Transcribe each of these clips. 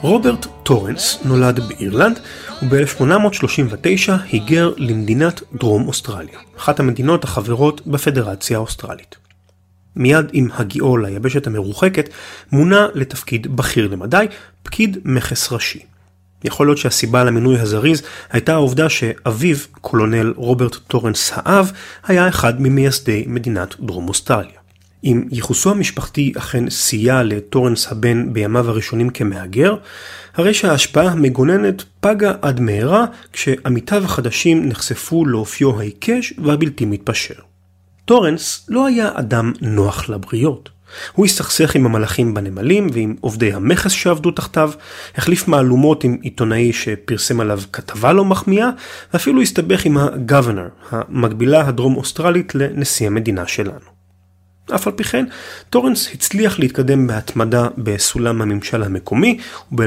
רוברט טורנס נולד באירלנד וב-1839 היגר למדינת דרום אוסטרליה, אחת המדינות החברות בפדרציה האוסטרלית. מיד עם הגיעו ליבשת המרוחקת מונה לתפקיד בכיר למדי, פקיד מכס ראשי. יכול להיות שהסיבה למינוי הזריז הייתה העובדה שאביו, קולונל רוברט טורנס האב, היה אחד ממייסדי מדינת דרום אוסטרליה. אם ייחוסו המשפחתי אכן סייע לטורנס הבן בימיו הראשונים כמהגר, הרי שההשפעה המגוננת פגה עד מהרה כשעמיתיו החדשים נחשפו לאופיו העיקש והבלתי מתפשר. טורנס לא היה אדם נוח לבריות. הוא הסתכסך עם המלאכים בנמלים ועם עובדי המכס שעבדו תחתיו, החליף מהלומות עם עיתונאי שפרסם עליו כתבה לא מחמיאה, ואפילו הסתבך עם הגוורנר, המקבילה הדרום אוסטרלית לנשיא המדינה שלנו. אף על פי כן, טורנס הצליח להתקדם בהתמדה בסולם הממשל המקומי,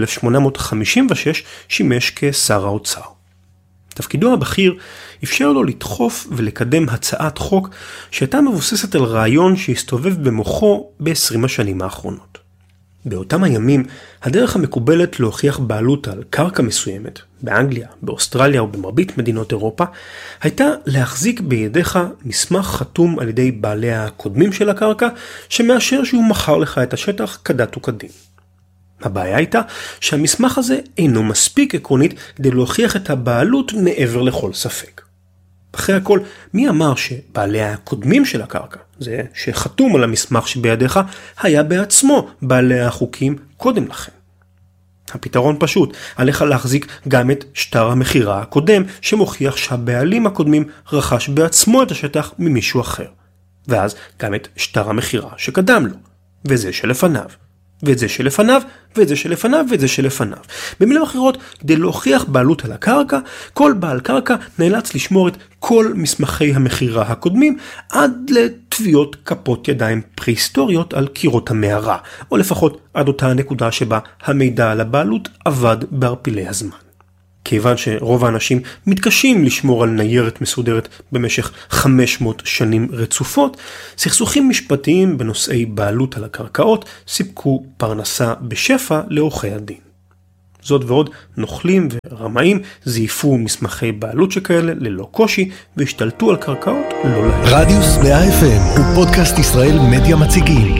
וב-1856 שימש כשר האוצר. תפקידו הבכיר אפשר לו לדחוף ולקדם הצעת חוק שהייתה מבוססת על רעיון שהסתובב במוחו ב-20 השנים האחרונות. באותם הימים, הדרך המקובלת להוכיח בעלות על קרקע מסוימת, באנגליה, באוסטרליה ובמרבית מדינות אירופה, הייתה להחזיק בידיך מסמך חתום על ידי בעלי הקודמים של הקרקע, שמאשר שהוא מכר לך את השטח כדת וכדין. הבעיה הייתה שהמסמך הזה אינו מספיק עקרונית כדי להוכיח את הבעלות מעבר לכל ספק. אחרי הכל, מי אמר שבעלי הקודמים של הקרקע, זה שחתום על המסמך שבידיך, היה בעצמו בעלי החוקים קודם לכן? הפתרון פשוט, עליך להחזיק גם את שטר המחירה הקודם, שמוכיח שהבעלים הקודמים רכש בעצמו את השטח ממישהו אחר. ואז גם את שטר המחירה שקדם לו, וזה שלפניו. ואת זה שלפניו, ואת זה שלפניו, ואת זה שלפניו. במילים אחרות, כדי להוכיח בעלות על הקרקע, כל בעל קרקע נאלץ לשמור את כל מסמכי המחירה הקודמים, עד לתביעות כפות ידיים פרה-היסטוריות על קירות המערה, או לפחות עד אותה הנקודה שבה המידע על הבעלות עבד בערפילי הזמן. כיוון שרוב האנשים מתקשים לשמור על ניירת מסודרת במשך 500 שנים רצופות, סכסוכים משפטיים בנושאי בעלות על הקרקעות סיפקו פרנסה בשפע לעורכי הדין. זאת ועוד, נוכלים ורמאים זייפו מסמכי בעלות שכאלה ללא קושי והשתלטו על קרקעות לא להם. רדיוס 100 FM הוא פודקאסט ישראל מדיה מציגים.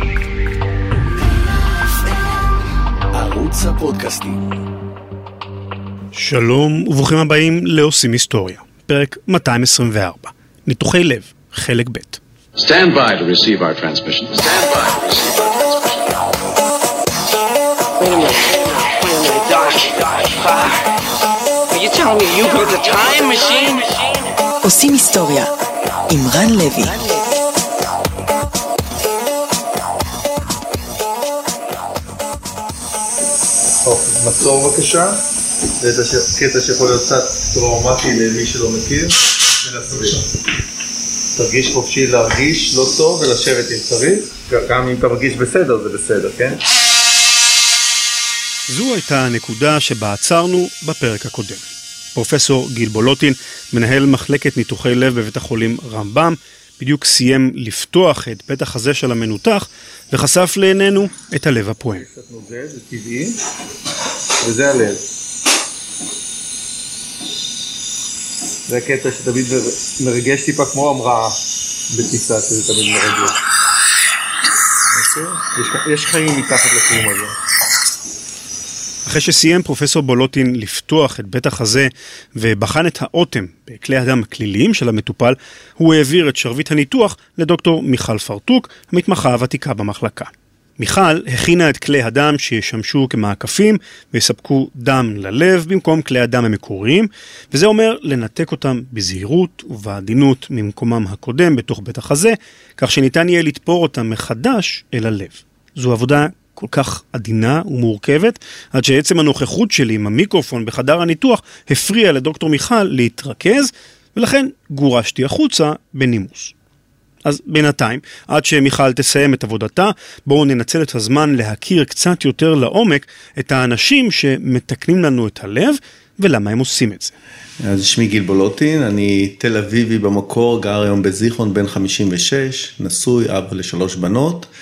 ערוץ הפודקאסטים. שלום וברוכים הבאים לעושים היסטוריה, פרק 224, ניתוחי לב, חלק ב'. Stand by to receive our transmission. Stand by to receive our transmission. Wait a minute, Doc. Are you telling me you built a time machine? עושים היסטוריה, עם רן לוי. מצור בבקשה. זה קטע שיכול להיות קצת טראומטי למי שלא מכיר. תרגיש חופשי להרגיש לא טוב ולשבת אם צריך. גם אם אתה מרגיש בסדר זה בסדר, כן? זו הייתה הנקודה שבה עצרנו בפרק הקודם. פרופסור גיל בולוטין, מנהל מחלקת ניתוחי לב בבית החולים רמב"ם, בדיוק סיים לפתוח את בית החזה של המנותח וחשף לעינינו את הלב הפועם. קצת נוגד, זה טבעי, וזה הלב. זה הקטע שתמיד מרגש טיפה כמו המראה בטיסה, שזה תמיד מרגש. יש חיים מתחת לקרום הזה. אחרי שסיים פרופסור בולוטין לפתוח את בית החזה ובחן את האוטם בכלי הדם הכליליים של המטופל, הוא העביר את שרביט הניתוח לדוקטור מיכל פרטוק, המתמחה הוותיקה במחלקה. מיכל הכינה את כלי הדם שישמשו כמעקפים ויספקו דם ללב במקום כלי הדם המקוריים, וזה אומר לנתק אותם בזהירות ובעדינות ממקומם הקודם בתוך בית החזה, כך שניתן יהיה לתפור אותם מחדש אל הלב. זו עבודה כל כך עדינה ומורכבת, עד שעצם הנוכחות שלי עם המיקרופון בחדר הניתוח הפריע לדוקטור מיכל להתרכז, ולכן גורשתי החוצה בנימוס. אז בינתיים, עד שמיכל תסיים את עבודתה, בואו ננצל את הזמן להכיר קצת יותר לעומק את האנשים שמתקנים לנו את הלב, ולמה הם עושים את זה. אז שמי גיל בולוטין, אני תל אביבי במקור, גר היום בזיכרון בן 56, נשוי, אבא ל3 בנות,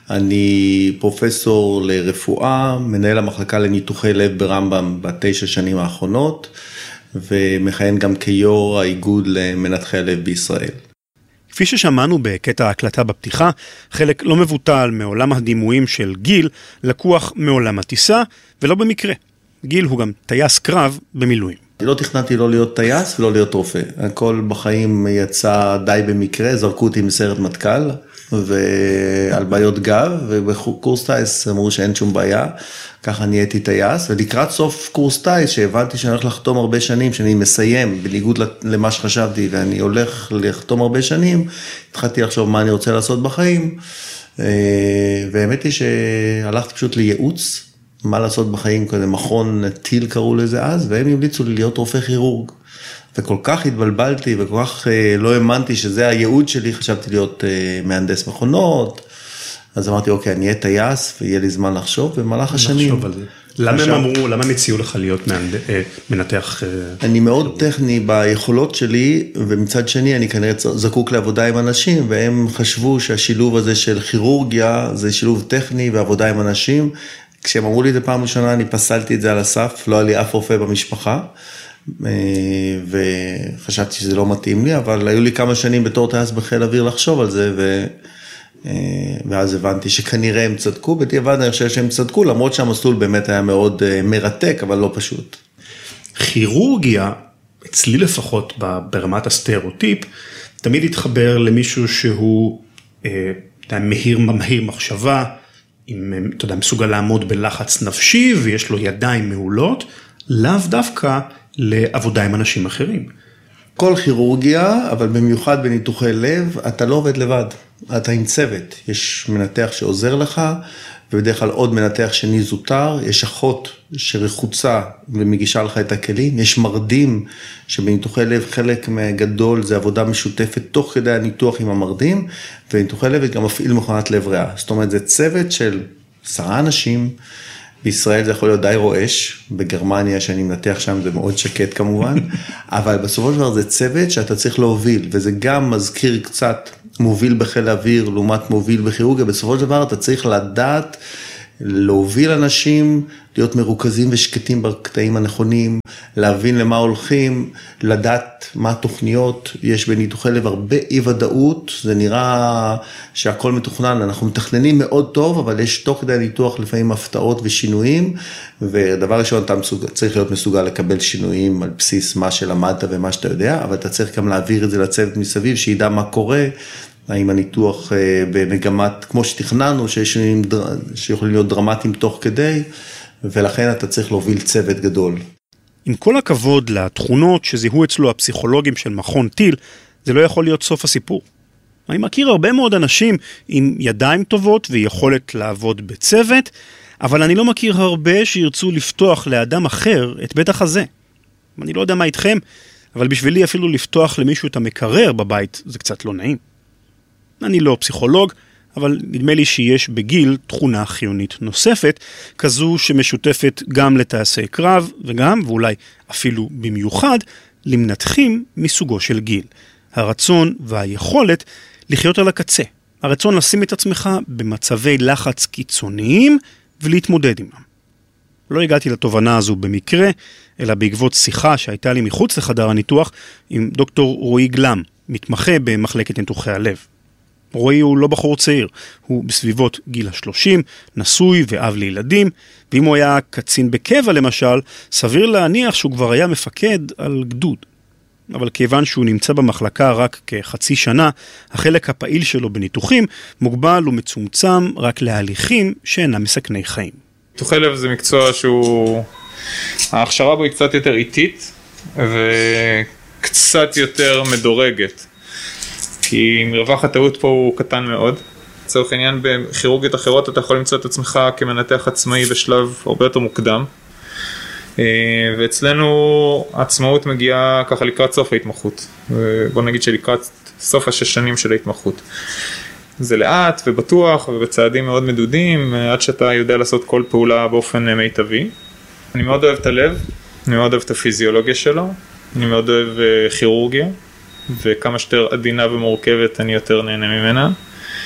אני פרופסור לרפואה, מנהל המחלקה לניתוחי לב ברמב"ם ב9 שנים האחרונות, ומכהן גם כיו"ר האיגוד למנתחי הלב בישראל. כפי ששמענו בקטע ההקלטה בפתיחה, חלק לא מבוטל מעולם הדימויים של גיל לקוח מעולם הטיסה, ולא במקרה. גיל הוא גם טייס קרב במילואים. לא תכננתי לא להיות טייס ולא להיות רופא. הכל בחיים יצא די במקרה, זרקו אותי מסיירת מטכ"ל, ועל בעיות גב, ובקורס טייס אמרו שאין שום בעיה, ככה נהייתי טייס, ולקראת סוף קורס טייס, שהבנתי שאני הולך לחתום הרבה שנים, שאני מסיים, בניגוד למה שחשבתי, ואני הולך לחתום הרבה שנים, התחלתי לחשוב מה אני רוצה לעשות בחיים, והאמת היא שהלכתי פשוט לייעוץ, מה לעשות בחיים, כזה מכון טיל קראו לזה אז, והם המליצו לי להיות רופא כירורג. וכל כך התבלבלתי, וכל כך לא האמנתי שזה הייעוד שלי, חשבתי להיות מהנדס מכונות, אז אמרתי, אוקיי, אני אהיה טייס, ויהיה לי זמן לחשוב, במהלך השנים. למה הם אמרו, למה הם הציעו לך להיות מנתח? אני מאוד טכני ביכולות שלי, ומצד שני אני כנראה זקוק לעבודה עם אנשים, והם חשבו שהשילוב הזה של כירורגיה, זה שילוב טכני ועבודה עם אנשים. כשהם אמרו לי את זה פעם ראשונה, אני פסלתי את זה על הסף, לא היה לי אף רופא במשפחה, וחשבתי שזה לא מתאים לי, אבל היו לי כמה שנים בתור טייס בחיל אוויר לחשוב על זה, ואז הבנתי שכנראה הם צדקו, בדיעבד אני חושב שהם צדקו, למרות שהמסלול באמת היה מאוד מרתק, אבל לא פשוט. כירורגיה, אצלי לפחות ברמת הסטריאוטיפ, תמיד התחבר למישהו שהוא מהיר מחשבה, אתה יודע, מסוגל לעמוד בלחץ נפשי, ויש לו ידיים מעולות, לאו דווקא לעבודה עם אנשים אחרים. כל כירורגיה, אבל במיוחד בניתוחי לב, אתה לא עובד לבד, אתה עם צוות. יש מנתח שעוזר לך, ובדרך כלל עוד מנתח שני זוטר, יש אחות שרחוצה ומגישה לך את הכלים, יש מרדים שבניתוחי לב חלק גדול זה עבודה משותפת תוך כדי הניתוח עם המרדים, וניתוחי לב גם מפעיל מכונת לב ריאה. זאת אומרת, זה צוות של 10 אנשים, בישראל זה יכול להיות די רועש, בגרמניה שאני מנתח שם זה מאוד שקט כמובן, אבל בסופו של דבר זה צוות שאתה צריך להוביל, וזה גם מזכיר קצת מוביל בחיל האוויר, לעומת מוביל בכירורגיה, בסופו של דבר אתה צריך לדעת, להוביל אנשים, להיות מרוכזים ושקטים בקטעים הנכונים, להבין למה הולכים, לדעת מה התוכניות, יש בניתוחי לב הרבה אי ודאות, זה נראה שהכל מתוכנן, אנחנו מתכננים מאוד טוב, אבל יש תוך כדי הניתוח לפעמים הפתעות ושינויים, ודבר ראשון אתה צריך להיות מסוגל לקבל שינויים על בסיס מה שלמדת ומה שאתה יודע, אבל אתה צריך גם להעביר את זה לצוות מסביב, שידע מה קורה, האם הניתוח במגמת, כמו שתכננו, שיש שינויים שיכולים להיות דרמטיים תוך כדי, ולכן אתה צריך להוביל צוות גדול. עם כל הכבוד לתכונות שזיהו אצלו הפסיכולוגים של מכון טיל, זה לא יכול להיות סוף הסיפור. אני מכיר הרבה מאוד אנשים עם ידיים טובות ויכולת לעבוד בצוות, אבל אני לא מכיר הרבה שירצו לפתוח לאדם אחר את בית החזה. אני לא יודע מה איתכם, אבל בשבילי אפילו לפתוח למישהו את המקרר בבית זה קצת לא נעים. אני לא פסיכולוג, אבל נדמה לי שיש בגיל תכונה חיונית נוספת, כזו שמשותפת גם לטייסי קרב, וגם, ואולי אפילו במיוחד, למנתחים מסוגו של גיל. הרצון והיכולת לחיות על הקצה. הרצון לשים את עצמך במצבי לחץ קיצוניים ולהתמודד עמם. לא הגעתי לתובנה הזו במקרה, אלא בעקבות שיחה שהייתה לי מחוץ לחדר הניתוח עם דוקטור רועי גלם, מתמחה במחלקת ניתוחי הלב. רועי הוא לא בחור צעיר, הוא בסביבות גיל 30, נשוי ואב לילדים, ואם הוא היה קצין בקבע למשל, סביר להניח שהוא כבר היה מפקד על גדוד. אבל כיוון שהוא נמצא במחלקה רק כחצי שנה, החלק הפעיל שלו בניתוחים מוגבל ומצומצם רק להליכים שאינם מסכני חיים. ניתוחי לב זה מקצוע שהוא, ההכשרה בו היא קצת יותר איטית וקצת יותר מדורגת. כי מרווח הטעות פה הוא קטן מאוד. לצורך העניין, בכירורגיות אחרות אתה יכול למצוא את עצמך כמנתח עצמאי בשלב הרבה יותר מוקדם. ואצלנו העצמאות מגיעה ככה לקראת סוף ההתמחות. בוא נגיד שלקראת סוף 6 שנים של ההתמחות. זה לאט ובטוח ובצעדים מאוד מדודים, עד שאתה יודע לעשות כל פעולה באופן מיטבי. אני מאוד אוהב את הלב, אני מאוד אוהב את הפיזיולוגיה שלו, אני מאוד אוהב כירורגיה. וכמה שיותר עדינה ומורכבת אני יותר נהנה ממנה.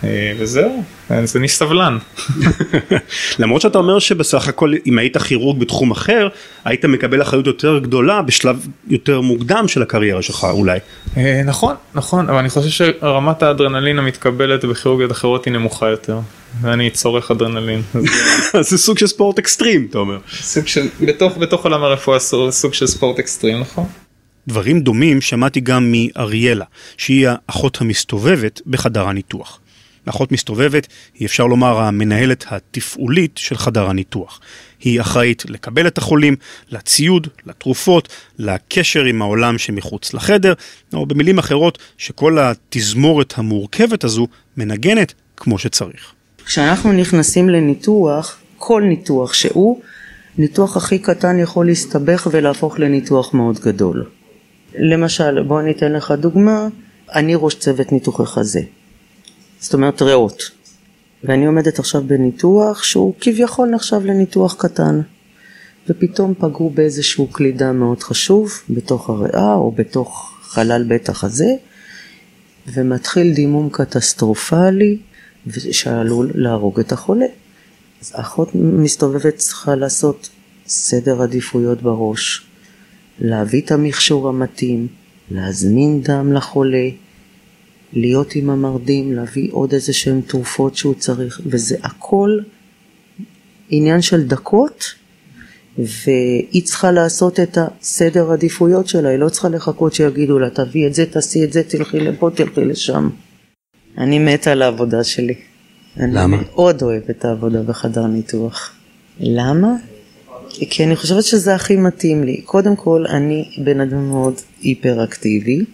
וזהו, אז אני סבלן. למרות שאתה אומר שבסך הכל אם היית כירורג בתחום אחר, היית מקבל אחריות יותר גדולה בשלב יותר מוקדם של הקריירה שלך אולי. נכון, אבל אני חושב שרמת האדרנלין המתקבלת בכירורגיות אחרות היא נמוכה יותר, ואני צורך אדרנלין. אז זה סוג של ספורט אקסטרים, אתה אומר. סוג של, בתוך עולם הרפואה סוג של ספורט אקסטרים, נכון? דברים דומים שמעתי גם מאריאלה, שהיא האחות המסתובבת בחדר הניתוח. אחות מסתובבת היא אפשר לומר המנהלת התפעולית של חדר הניתוח. היא אחראית לקבל את החולים, לציוד, לתרופות, לקשר עם העולם שמחוץ לחדר, או במילים אחרות שכל התזמורת המורכבת הזו מנגנת כמו שצריך. כשאנחנו נכנסים לניתוח, כל ניתוח שהוא, ניתוח הכי קטן יכול להסתבך ולהפוך לניתוח מאוד גדול. למשל, בוא ניתן לך דוגמה, אני ראש צוות ניתוחי חזה. זאת אומרת ריאות. ואני עומדת עכשיו בניתוח שהוא כביכול נחשב לניתוח קטן. ופתאום פגעו באיזשהו קלידה מאוד חשוב, בתוך הריאה או בתוך חלל בית החזה, ומתחיל דימום קטסטרופלי, שעלול להרוג את החולה. אז האחות מסתובבת צריכה לעשות סדר עדיפויות בראש, להביא את המכשור המתאים, להזמין דם לחולה, להיות עם המרדים, להביא עוד איזה שהם תרופות שהוא צריך, וזה הכל עניין של דקות, והיא צריכה לעשות את הסדר עדיפויות שלה, היא לא צריכה לחכות שיגידו לה, תביא את זה, תעשי את זה, תלכי לפה, תלכי לשם. אני מתה על העבודה שלי. למה? אני מאוד אוהבת את העבודה בחדר ניתוח. למה? כי אני חושבת שזה הכי מתאים לי. קודם כל, אני בן אדם מאוד היפראקטיבי,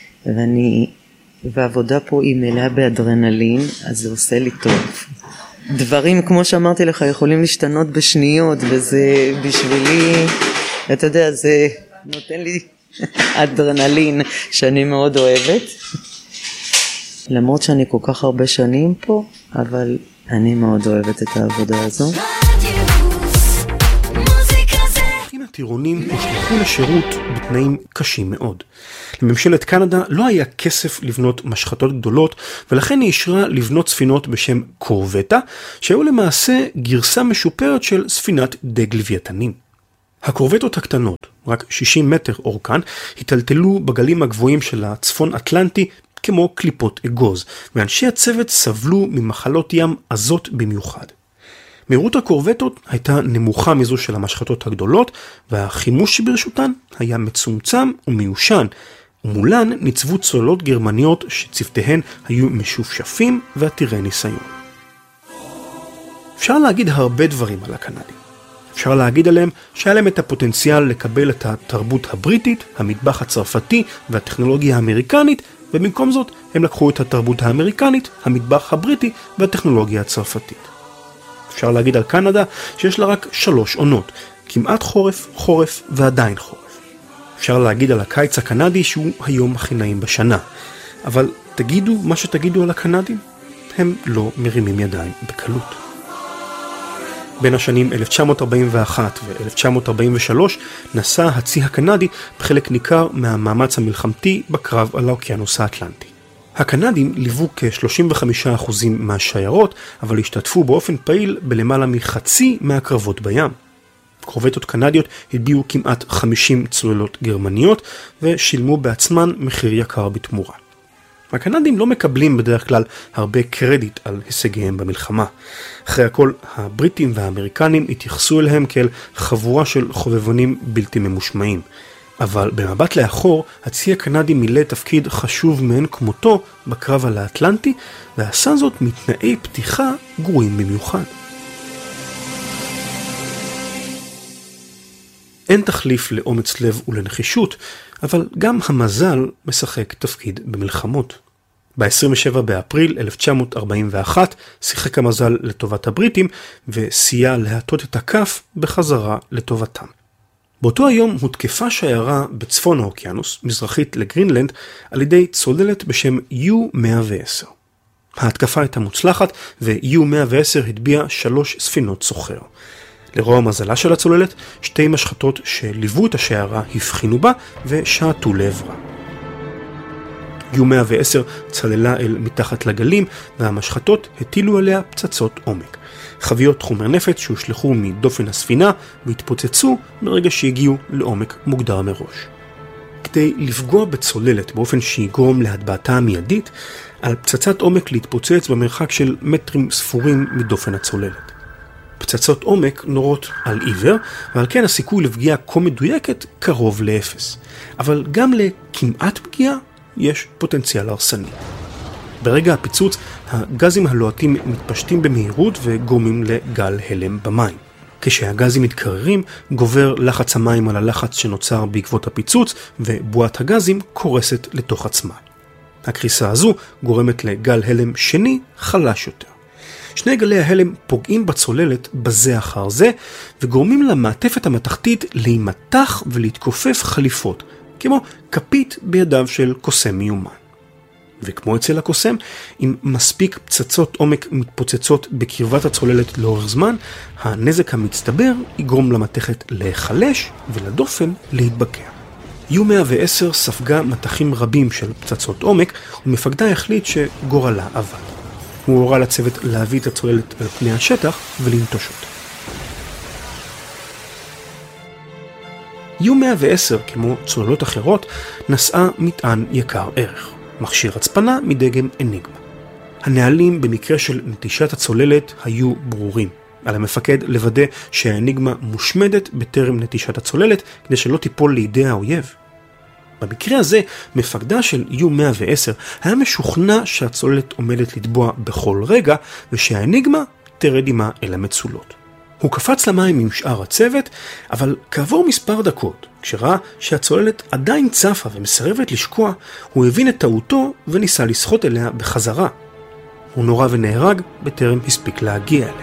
והעבודה פה היא מלאה באדרנלין, אז זה עושה לי טוב. דברים, כמו שאמרתי לך, יכולים להשתנות בשניות, וזה בשבילי, אתה יודע, זה נותן לי אדרנלין שאני מאוד אוהבת. למרות שאני כל כך הרבה שנים פה, אבל אני מאוד אוהבת את העבודה הזו. הטירונים נשלחו לשירות בתנאים קשים מאוד. לממשלת קנדה לא היה כסף לבנות משחטות גדולות, ולכן היא אישרה לבנות ספינות בשם קורבטה, שהיו למעשה גרסה משופרת של ספינת דג לוויתנים. הקורבטות הקטנות, רק 60 מטר אורכן, התלתלו בגלים הגבוהים של הצפון אטלנטי כמו קליפות אגוז, ואנשי הצוות סבלו ממחלות ים עזות במיוחד. מהירות הקורבטות הייתה נמוכה מזו של המשחטות הגדולות, והחימוש שברשותן היה מצומצם ומיושן, ומולן ניצבו צוללות גרמניות שצוותיהן היו משופשפים ועתירי ניסיון. אפשר להגיד הרבה דברים על הקנדים. אפשר להגיד עליהם שהיה להם את הפוטנציאל לקבל את התרבות הבריטית, המטבח הצרפתי והטכנולוגיה האמריקנית, ובמקום זאת הם לקחו את התרבות האמריקנית, המטבח הבריטי והטכנולוגיה הצרפתית. אפשר להגיד על קנדה שיש לה רק 3 עונות, כמעט חורף, חורף ועדיין חורף. אפשר להגיד על הקיץ הקנדי שהוא היום הכי נעים בשנה. אבל תגידו מה שתגידו על הקנדים, הם לא מרימים ידיים בקלות. בין השנים 1941 ו-1943 נסע הצי הקנדי בחלק ניכר מהמאמץ המלחמתי בקרב על האוקיינוס האטלנטי. הקנדים ליוו כ-35% מהשיירות, אבל השתתפו באופן פעיל בלמעלה מחצי מהקרבות בים. קורבטות קנדיות הביאו כמעט 50 צוללות גרמניות, ושילמו בעצמן מחיר יקר בתמורה. הקנדים לא מקבלים בדרך כלל הרבה קרדיט על הישגיהם במלחמה. אחרי הכל, הבריטים והאמריקנים התייחסו אליהם כאל חבורה של חובבנים בלתי ממושמעים. אבל במבט לאחור, הצי הקנדי מילא תפקיד חשוב מאין כמותו בקרב על האטלנטי, ועשה זאת מתנאי פתיחה גרועים במיוחד. אין תחליף לאומץ לב ולנחישות, אבל גם המזל משחק תפקיד במלחמות. ב-27 באפריל 1941 שיחק המזל לטובת הבריטים, וסייע להטות את הכף בחזרה לטובתם. באותו היום הותקפה שיירה בצפון האוקיינוס, מזרחית לגרינלנד, על ידי צוללת בשם U-110. ההתקפה הייתה מוצלחת, ו-U-110 הטביע 3 ספינות סוחר. לרוע מזלה של הצוללת, 2 משחטות שליוו את השיירה הבחינו בה ושעטו לעברה. U-110 צללה אל מתחת לגלים, והמשחטות הטילו עליה פצצות עומק. חביות חומר נפץ שהושלחו מדופן הספינה והתפוצצו ברגע שהגיעו לעומק מוגדר מראש. כדי לפגוע בצוללת באופן שיגרום להטבעתה המיידית, על פצצת עומק להתפוצץ במרחק של מטרים ספורים מדופן הצוללת. פצצות עומק נורות על עיוור, ועל כן הסיכוי לפגיעה כה מדויקת קרוב לאפס. אבל גם לכמעט פגיעה יש פוטנציאל הרסני. ברגע הפיצוץ, הגזים הלוהטים מתפשטים במהירות וגורמים לגל הלם במים. כשהגזים מתקררים, גובר לחץ המים על הלחץ שנוצר בעקבות הפיצוץ, ובועת הגזים קורסת לתוך עצמה. הקריסה הזו גורמת לגל הלם שני חלש יותר. שני גלי ההלם פוגעים בצוללת בזה אחר זה, וגורמים למעטפת המתכתית להימתח ולהתכופף חליפות, כמו כפית בידיו של קוסם מיומן. וכמו אצל הקוסם, אם מספיק פצצות עומק מתפוצצות בקרבת הצוללת לאורך זמן, הנזק המצטבר יגרום למתכת להיחלש ולדופן להתבקע. U-110 ספגה מתחים רבים של פצצות עומק, ומפקדה החליט שגורלה עבד. הוא הורה לצוות להביא את הצוללת על פני השטח ולנטוש אותה. U-110, כמו צוללות אחרות, נשאה מטען יקר ערך. מכשיר הצפנה מדגם אניגמה. הנהלים במקרה של נטישת הצוללת היו ברורים. על המפקד לוודא שהאניגמה מושמדת בטרם נטישת הצוללת, כדי שלא תיפול לידי האויב. במקרה הזה, מפקדה של U-110 היה משוכנע שהצוללת עומדת לטבוע בכל רגע, ושהאניגמה תרד עמה אל המצולות. הוא קפץ למים עם שאר הצוות, אבל כעבור מספר דקות, כשראה שהצוללת עדיין צפה ומסרבת לשקוע, הוא הבין את טעותו וניסה לשחות אליה בחזרה. הוא נורא ונהרג בטרם הספיק להגיע אליה.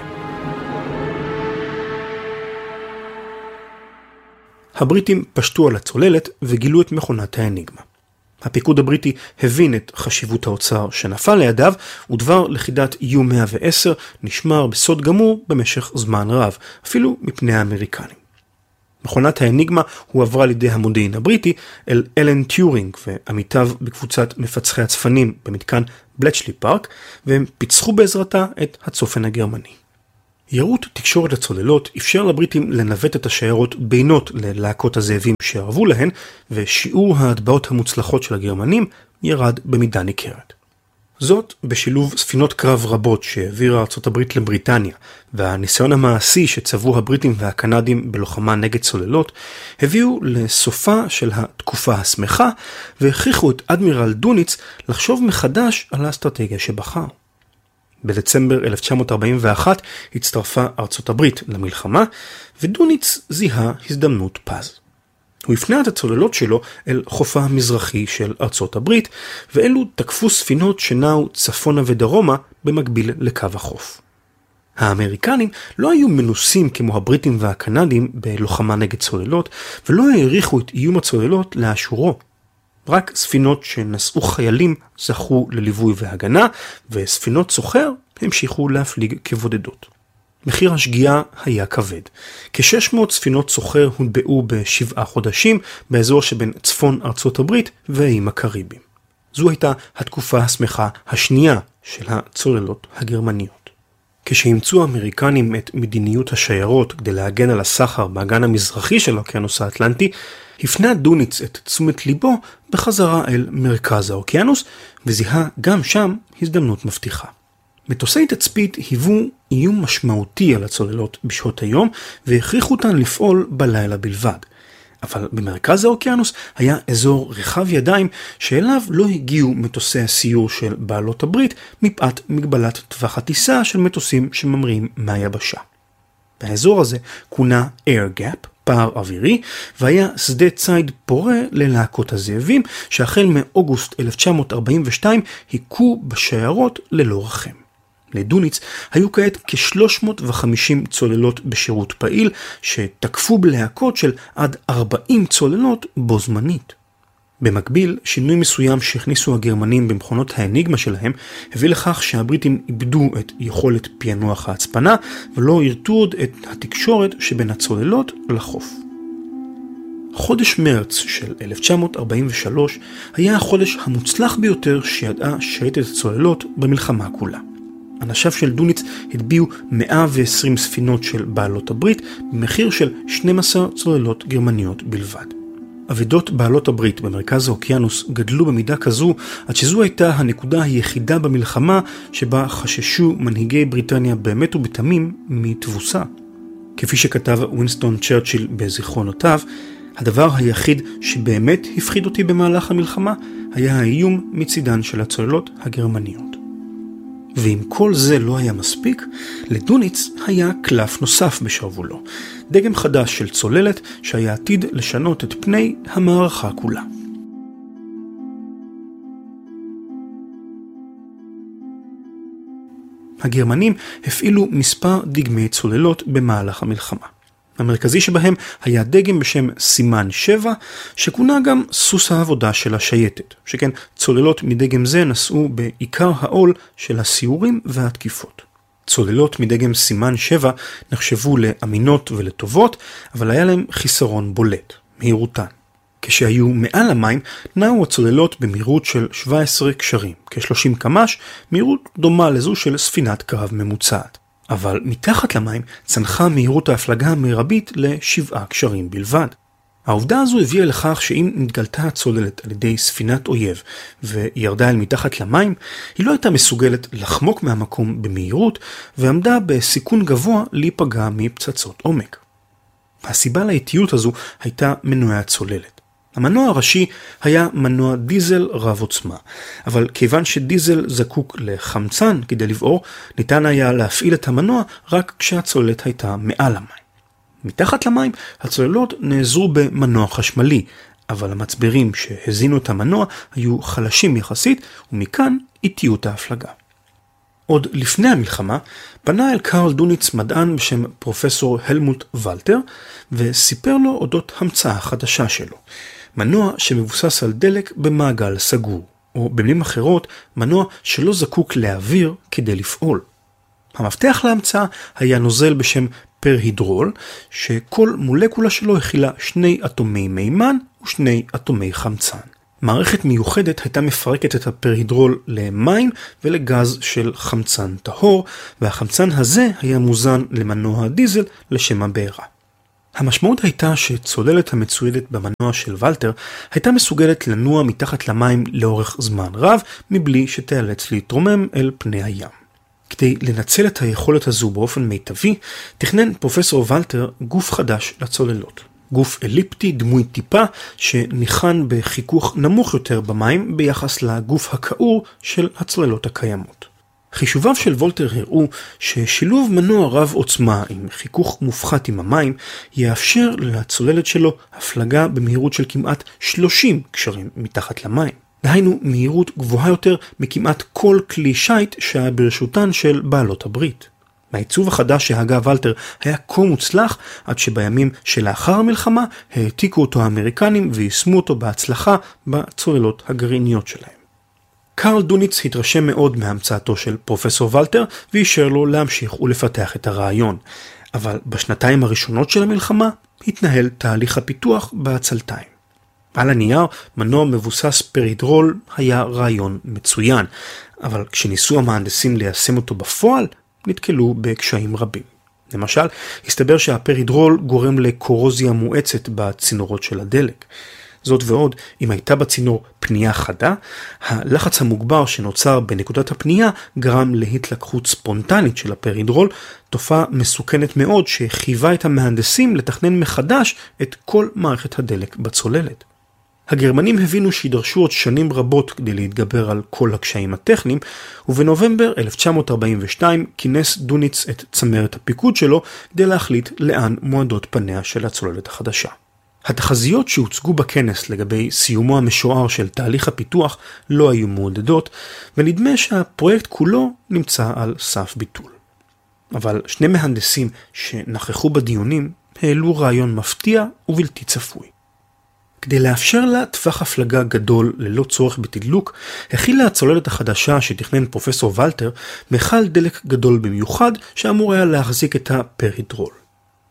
הבריטים פשטו על הצוללת וגילו את מכונת האניגמה. הפיקוד הבריטי הבין את חשיבות האוצר שנפל לידיו, ודבר לכידת U-110 נשמר בסוד גמור במשך זמן רב, אפילו מפני האמריקנים. מכונת האניגמה הועברה לידי המודיעין הבריטי אל אלן טיורינג ועמיתיו בקבוצת מפצחי הצפנים במתקן בלצ'לי פארק, והם פיצחו בעזרתה את הצופן הגרמני. יירוט תקשורת הצוללות אפשר לבריטים לנווט את השיירות בינות ללהקות הזאבים שערבו להן, ושיעור ההטבעות המוצלחות של הגרמנים ירד במידה ניכרת. זאת בשילוב ספינות קרב רבות שהעבירה ארצות הברית לבריטניה, והניסיון המעשי שצברו הבריטים והקנדים בלוחמה נגד צוללות, הביאו לסופה של התקופה השמחה, והכריחו את אדמירל דוניץ לחשוב מחדש על האסטרטגיה שבחר. בדצמבר 1941 הצטרפה ארצות הברית למלחמה, ודוניץ זיהה הזדמנות פז. הוא הפנה את הצוללות שלו אל חופה המזרחי של ארצות הברית, ואלו תקפו ספינות שנעו צפונה ודרומה במקביל לקו החוף. האמריקנים לא היו מנוסים כמו הבריטים והקנדים בלוחמה נגד צוללות, ולא העריכו את איום הצוללות לאשורו. רק ספינות שנשאו חיילים זכו לליווי והגנה, וספינות סוחר המשיכו להפליג כבודדות. מחיר השגיאה היה כבד. כ-600 ספינות סוחר הוטבעו ב7 חודשים באזור שבין צפון ארצות הברית והאיים הקריביים. זו הייתה התקופה השמחה השנייה של הצוללות הגרמניות. כשהמצאו האמריקנים את מדיניות השיירות כדי להגן על הסחר באגן המזרחי של האוקיינוס האטלנטי, הפנה דוניץ את תשומת ליבו בחזרה אל מרכז האוקיינוס, וזיהה גם שם הזדמנות מבטיחה. מטוסי תצפית היוו איום משמעותי על הצוללות בשעות היום, והכריחו אותן לפעול בלילה בלבד. אבל במרכז האוקיינוס היה אזור רחב ידיים שאליו לא הגיעו מטוסי הסיור של בעלות הברית, מפאת מגבלת טווח הטיסה של מטוסים שממריאים מהיבשה. באזור הזה כונה Air Gap, פער אווירי, והיה שדה ציד פורה ללהקות הזאבים, שהחל מאוגוסט 1942 היכו בשיירות ללא רחם. לדוניץ היו כעת כ-350 צוללות בשירות פעיל, שתקפו בלהקות של עד 40 צוללות בו זמנית. במקביל, שינוי מסוים שהכניסו הגרמנים במכונות האניגמה שלהם, הביא לכך שהבריטים איבדו את יכולת פענוח ההצפנה, ולא הרתו עוד את התקשורת שבין הצוללות לחוף. חודש מרץ של 1943 היה החודש המוצלח ביותר שידעה שייטת הצוללות במלחמה כולה. אנשיו של דוניץ הטביעו 120 ספינות של בעלות הברית במחיר של 12 צוללות גרמניות בלבד. אבדות בעלות הברית במרכז האוקיינוס גדלו במידה כזו עד שזו הייתה הנקודה היחידה במלחמה שבה חששו מנהיגי בריטניה באמת ובתמים מתבוסה. כפי שכתב ווינסטון צ'רצ'יל בזיכרונותיו, הדבר היחיד שבאמת הפחיד אותי במהלך המלחמה היה האיום מצידן של הצוללות הגרמניות. ואם כל זה לא היה מספיק, לדוניץ היה קלף נוסף בשרוולו, דגם חדש של צוללת שהיה עתיד לשנות את פני המערכה כולה. הגרמנים הפעילו מספר דגמי צוללות במהלך המלחמה. המרכזי שבהם היה דגם בשם סימן 7, שכונה גם סוס העבודה של השייטת, שכן צוללות מדגם זה נשאו בעיקר העול של הסיורים והתקיפות. צוללות מדגם סימן 7 נחשבו לאמינות ולטובות, אבל היה להם חיסרון בולט, מהירותן. כשהיו מעל המים, נעו הצוללות במהירות של 17 קשרים, כ-30 קמ"ש, מהירות דומה לזו של ספינת קרב ממוצעת. אבל מתחת למים צנחה מהירות ההפלגה המרבית ל7 קשרים בלבד. העובדה הזו הביאה לכך שאם נתגלתה הצוללת על ידי ספינת אויב וירדה אל מתחת למים, היא לא הייתה מסוגלת לחמוק מהמקום במהירות ועמדה בסיכון גבוה להיפגע מפצצות עומק. הסיבה לאיטיות הזו הייתה מנועי הצוללת. המנוע הראשי היה מנוע דיזל רב עוצמה, אבל כיוון שדיזל זקוק לחמצן כדי לבעור, ניתן היה להפעיל את המנוע רק כשהצוללת הייתה מעל המים. מתחת למים הצוללות נעזרו במנוע חשמלי, אבל המצברים שהזינו את המנוע היו חלשים יחסית, ומכאן איטיות ההפלגה. עוד לפני המלחמה פנה אל קרל דוניץ מדען בשם פרופסור הלמוט ולטר, וסיפר לו אודות המצאה חדשה שלו. מנוע שמבוסס על דלק במעגל סגור, או במילים אחרות, מנוע שלא זקוק לאוויר כדי לפעול. המפתח להמצאה היה נוזל בשם פרהידרול, שכל מולקולה שלו הכילה 2 אטומי מימן ו2 אטומי חמצן. מערכת מיוחדת הייתה מפרקת את הפרהידרול למים ולגז של חמצן טהור, והחמצן הזה היה מוזן למנוע הדיזל לשם הבעירה. המשמעות הייתה שצוללת המצוידת במנוע של ולטר הייתה מסוגלת לנוע מתחת למים לאורך זמן רב, מבלי שתיאלץ להתרומם אל פני הים. כדי לנצל את היכולת הזו באופן מיטבי, תכנן פרופסור ולטר גוף חדש לצוללות. גוף אליפטי דמוי טיפה שניחן בחיכוך נמוך יותר במים ביחס לגוף הכעור של הצוללות הקיימות. חישוביו של וולטר הראו ששילוב מנוע רב עוצמה עם חיכוך מופחת עם המים יאפשר לצוללת שלו הפלגה במהירות של כמעט 30 קשרים מתחת למים. דהיינו מהירות גבוהה יותר מכמעט כל כלי שייט שהיה ברשותן של בעלות הברית. העיצוב החדש שהגה ולטר היה כה מוצלח עד שבימים שלאחר המלחמה העתיקו אותו האמריקנים ויישמו אותו בהצלחה בצוללות הגרעיניות שלהם. קרל דוניץ התרשם מאוד מהמצאתו של פרופסור ולטר ואישר לו להמשיך ולפתח את הרעיון, אבל בשנתיים הראשונות של המלחמה התנהל תהליך הפיתוח בעצלתיים. על הנייר מנוע מבוסס פרהידרול היה רעיון מצוין, אבל כשניסו המהנדסים ליישם אותו בפועל נתקלו בקשיים רבים. למשל, הסתבר שהפרהידרול גורם לקורוזיה מואצת בצינורות של הדלק. זאת ועוד, אם הייתה בצינור פנייה חדה, הלחץ המוגבר שנוצר בנקודת הפנייה גרם להתלקחות ספונטנית של הפרהידרול, תופעה מסוכנת מאוד שחייבה את המהנדסים לתכנן מחדש את כל מערכת הדלק בצוללת. הגרמנים הבינו שידרשו עוד שנים רבות כדי להתגבר על כל הקשיים הטכניים, ובנובמבר 1942 כינס דוניץ את צמרת הפיקוד שלו כדי להחליט לאן מועדות פניה של הצוללת החדשה. התחזיות שהוצגו בכנס לגבי סיומו המשוער של תהליך הפיתוח לא היו מעודדות, ונדמה שהפרויקט כולו נמצא על סף ביטול. אבל שני מהנדסים שנכחו בדיונים העלו רעיון מפתיע ובלתי צפוי. כדי לאפשר לה טווח הפלגה גדול ללא צורך בתדלוק, הכילה הצוללת החדשה שתכנן פרופסור ולטר מכל דלק גדול במיוחד שאמור היה להחזיק את הפרהידרול.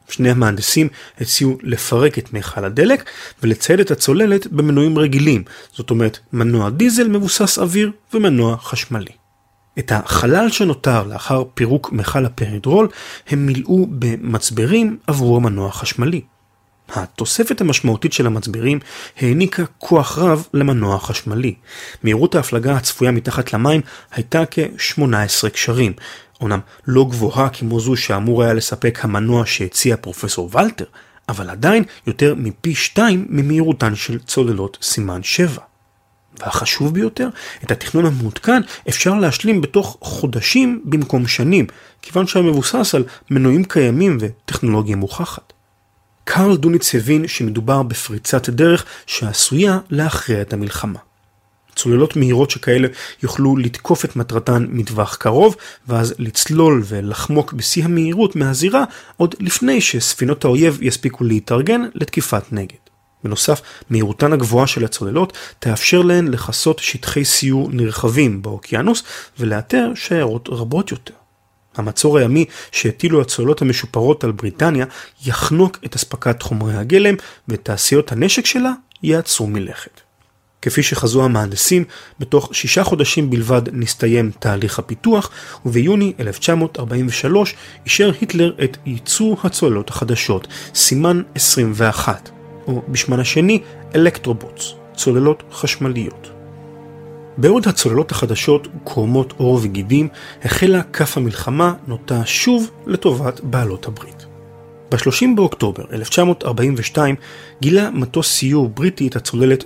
שני המהנדסים הציעו לפרק את מיכל הדלק ולצייד את הצוללת במנועים רגילים, זאת אומרת מנוע דיזל מבוסס אוויר ומנוע חשמלי. את החלל שנותר לאחר פירוק מיכל הפרידרול הם מילאו במצברים עבור המנוע החשמלי. התוספת המשמעותית של המצברים העניקה כוח רב למנוע החשמלי. מהירות ההפלגה הצפויה מתחת למים הייתה כ-18 קשרים, אומנם לא גבוהה כמו זו שאמור היה לספק המנוע שהציע פרופסור ולטר, אבל עדיין יותר מפי 2 ממהירותן של צוללות סימן 7. והחשוב ביותר, את התכנון המעודכן אפשר להשלים בתוך חודשים במקום שנים, כיוון שהמבוסס על מנועים קיימים וטכנולוגיה מוכחת. קרל דוניץ הבין שמדובר בפריצת דרך שעשויה להכריע את המלחמה. צוללות מהירות שכאלה יוכלו לתקוף את מטרתן מטווח קרוב, ואז לצלול ולחמוק בשיא המהירות מהזירה, עוד לפני שספינות האויב יספיקו להתארגן לתקיפת נגד. בנוסף, מהירותן הגבוהה של הצוללות תאפשר להן לחסות שטחי סיור נרחבים באוקיינוס ולאתר שיירות רבות יותר. המצור הימי שהטילו הצוללות המשופרות על בריטניה יחנוק את הספקת חומרי הגלם ותעשיות הנשק שלה יעצרו מלכת. כפי שחזו המהנדסים, בתוך 6 חודשים בלבד נסתיים תהליך הפיתוח, וביוני 1943 אישר היטלר את ייצור הצוללות החדשות, סימן 21, או בשמן השני אלקטרובוטס, צוללות חשמליות. בעוד הצוללות החדשות קורמות עור וגידים, החלה כף המלחמה נוטה שוב לטובת בעלות הברית. ב-30 באוקטובר 1942 גילה מטוס סיור בריטי את הצוללת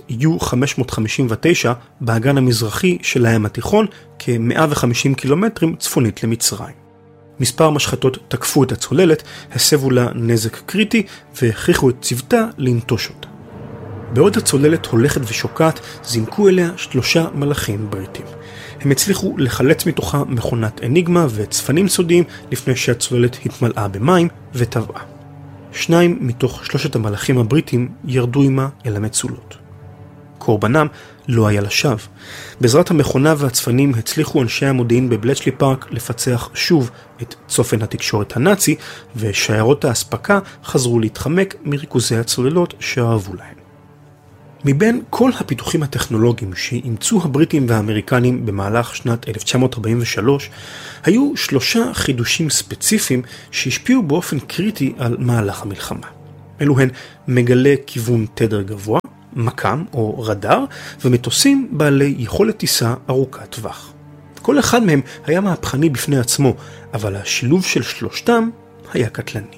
U-559 באגן המזרחי של הים התיכון כ-150 קילומטרים צפונית למצרים. מספר משחטות תקפו את הצוללת, הסבו לה נזק קריטי והכריחו את צוותה לנטוש אותה. בעוד הצוללת הולכת ושוקעת, זינקו אליה 3 מלאכים בריטים. הם הצליחו לחלץ מתוכה מכונת אניגמה וצפנים סודיים לפני שהצוללת התמלאה במים וטבעה. 2 מתוך 3 המלאכים הבריטים ירדו עמה אל המצולות. קורבנם לא היה לשווא. בעזרת המכונה והצפנים הצליחו אנשי המודיעין בבלצ'לי פארק לפצח שוב את צופן התקשורת הנאצי, ושיירות האספקה חזרו להתחמק מריכוזי הצוללות שאהבו להם. מבין כל הפיתוחים הטכנולוגיים שאימצו הבריטים והאמריקנים במהלך שנת 1943, היו 3 חידושים ספציפיים שהשפיעו באופן קריטי על מהלך המלחמה. אלו הן מגלי כיוון תדר גבוה, מקם או רדאר, ומטוסים בעלי יכולת טיסה ארוכת טווח. כל אחד מהם היה מהפכני בפני עצמו, אבל השילוב של שלושתם היה קטלני.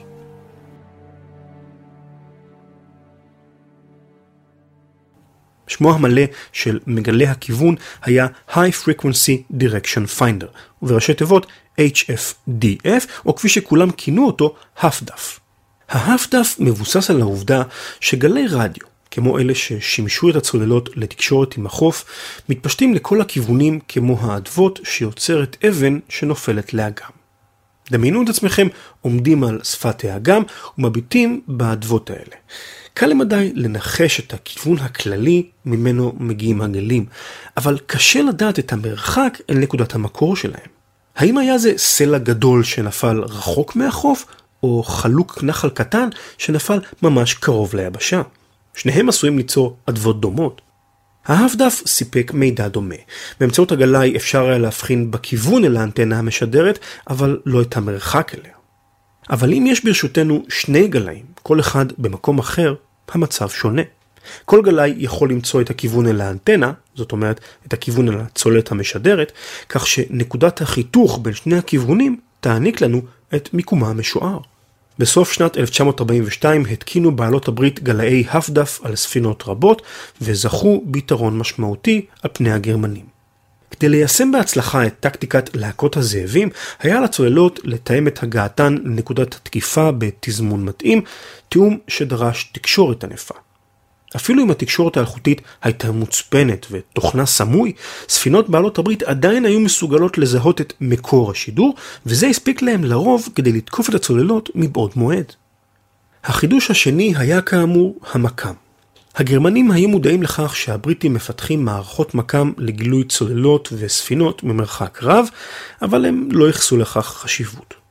שמו המלא של מגלי הכיוון היה High Frequency Direction Finder, ובראשי תיבות HFDF, או כפי שכולם כינו אותו, HFDF. ה-HFDF מבוסס על העובדה שגלי רדיו, כמו אלה ששימשו את הצוללות לתקשורת עם החוף, מתפשטים לכל הכיוונים כמו האדוות שיוצרת אבן שנופלת לאגם. דמיינו את עצמכם עומדים על שפת האגם ומביטים באדוות האלה. קל למדי לנחש את הכיוון הכללי ממנו מגיעים הגלים, אבל קשה לדעת את המרחק אל נקודת המקור שלהם. האם היה זה סלע גדול שנפל רחוק מהחוף, או חלוק נחל קטן שנפל ממש קרוב ליבשה? שניהם עשויים ליצור אדוות דומות. ה-HFDF סיפק מידע דומה. באמצעות הגלאי אפשר היה להבחין בכיוון אל האנטנה המשדרת, אבל לא את המרחק אליה. אבל אם יש ברשותנו 2 גלאים, כל אחד במקום אחר, המצב שונה. כל גלאי יכול למצוא את הכיוון אל האנטנה, זאת אומרת את הכיוון אל הצוללת המשדרת, כך שנקודת החיתוך בין שני הכיוונים תעניק לנו את מיקומה המשוער. בסוף שנת 1942 התקינו בעלות הברית גלאי HFDF על ספינות רבות, וזכו ביתרון משמעותי על פני הגרמנים. כדי ליישם בהצלחה את טקטיקת להקות הזאבים, היה לצוללות לתאם את הגעתן לנקודת התקיפה בתזמון מתאים, תיאום שדרש תקשורת ענפה. אפילו אם התקשורת האלחוטית הייתה מוצפנת ותוכנה סמוי, ספינות בעלות הברית עדיין היו מסוגלות לזהות את מקור השידור, וזה הספיק להם לרוב כדי לתקוף את הצוללות מבעוד מועד. החידוש השני היה כאמור המקם. הגרמנים היו מודעים לכך שהבריטים מפתחים מערכות מקם לגילוי צוללות וספינות ממרחק רב, אבל הם לא יחסו לכך חשיבות.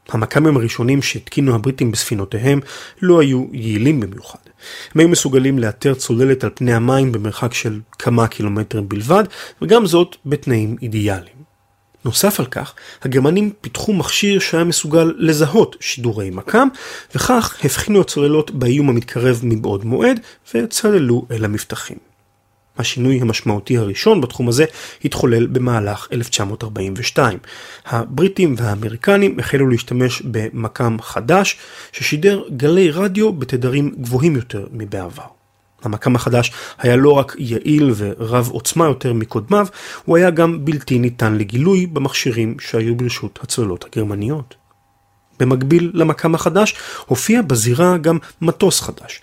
המקמים הראשונים שהתקינו הבריטים בספינותיהם לא היו יעילים במיוחד. הם היו מסוגלים לאתר צוללת על פני המים במרחק של כמה קילומטרים בלבד, וגם זאת בתנאים אידיאליים. נוסף על כך, הגרמנים פיתחו מכשיר שהיה מסוגל לזהות שידורי מקם, וכך הבחינו הצוללות באיום המתקרב מבעוד מועד, וצללו אל המבטחים. השינוי המשמעותי הראשון בתחום הזה התחולל במהלך 1942. הבריטים והאמריקנים החלו להשתמש במקם חדש ששידר גלי רדיו בתדרים גבוהים יותר מבעבר. המקם החדש היה לא רק יעיל ורב עוצמה יותר מקודמיו, הוא היה גם בלתי ניתן לגילוי במכשירים שהיו ברשות הצוללות הגרמניות. במקביל למקם החדש הופיע בזירה גם מטוס חדש,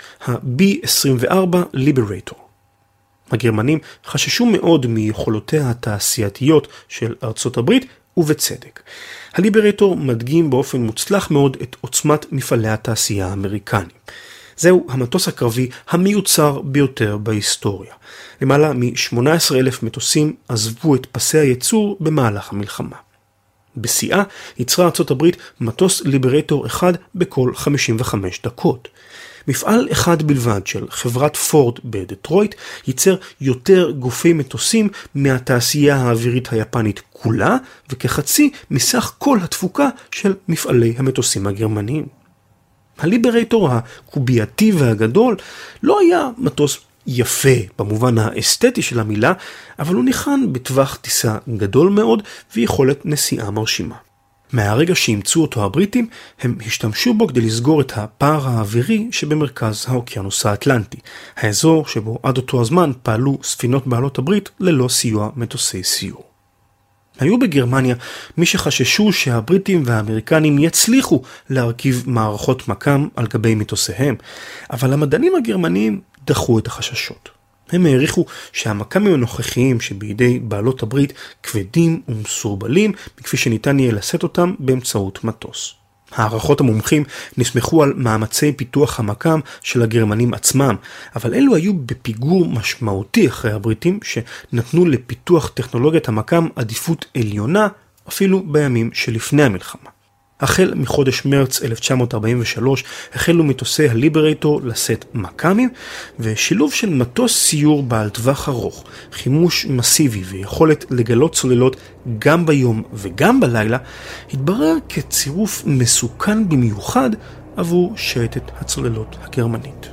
ה-B-24 Liberator. הגרמנים חששו מאוד מיכולותיה התעשייתיות של ארצות הברית, ובצדק. הליברטור מדגים באופן מוצלח מאוד את עוצמת מפעלי התעשייה האמריקניים. זהו המטוס הקרבי המיוצר ביותר בהיסטוריה. למעלה מ-18,000 מטוסים עזבו את פסי הייצור במהלך המלחמה. בשיאה ייצרה ארצות הברית מטוס ליברטור אחד בכל 55 דקות. מפעל אחד בלבד של חברת פורד בדטרויט ייצר יותר גופי מטוסים מהתעשייה האווירית היפנית כולה, וכחצי מסך כל התפוקה של מפעלי המטוסים הגרמניים. הליברטור הקובייתי והגדול לא היה מטוס יפה במובן האסתטי של המילה, אבל הוא ניחן בטווח טיסה גדול מאוד ויכולת נסיעה מרשימה. מהרגע שהמצאו אותו הבריטים, הם השתמשו בו כדי לסגור את הפער האווירי שבמרכז האוקיינוס האטלנטי, האזור שבו עד אותו הזמן פעלו ספינות בעלות הברית ללא סיוע מטוסי סיור. היו בגרמניה מי שחששו שהבריטים והאמריקנים יצליחו להרכיב מערכות מקם על גבי מטוסיהם, אבל המדענים הגרמנים דחו את החששות. הם העריכו שהמקמים הנוכחיים שבידי בעלות הברית כבדים ומסורבלים, מכפי שניתן יהיה לשאת אותם באמצעות מטוס. הערכות המומחים נסמכו על מאמצי פיתוח המקם של הגרמנים עצמם, אבל אלו היו בפיגור משמעותי אחרי הבריטים שנתנו לפיתוח טכנולוגיית המקם עדיפות עליונה אפילו בימים שלפני המלחמה. החל מחודש מרץ 1943 החלו מטוסי הליברטור לשאת מקמים, ושילוב של מטוס סיור בעל טווח ארוך, חימוש מסיבי ויכולת לגלות צוללות גם ביום וגם בלילה, התברר כצירוף מסוכן במיוחד עבור שייטת הצוללות הגרמנית.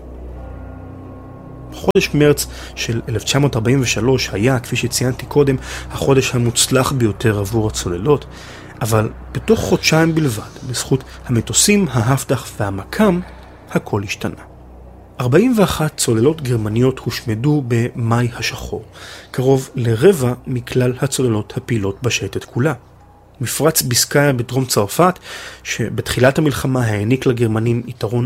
חודש מרץ של 1943 היה, כפי שציינתי קודם, החודש המוצלח ביותר עבור הצוללות, אבל בתוך חודשיים בלבד, בזכות המטוסים, ההפדח והמקם, הכל השתנה. 41 צוללות גרמניות הושמדו במאי השחור, קרוב לרבע מכלל הצוללות הפעילות בשייטת כולה. מפרץ ביסקאיה בדרום צרפת, שבתחילת המלחמה העניק לגרמנים יתרון